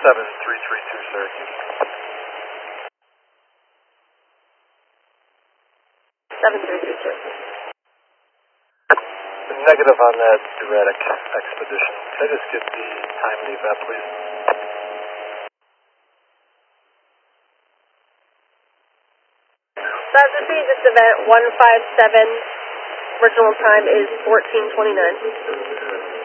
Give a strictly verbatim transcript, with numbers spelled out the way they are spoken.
seven three three two, sir. seven three three two. Negative on that erratic expedition. Can I just get the time and the event, please? That would be this event one five seven. Original time is fourteen twenty-nine.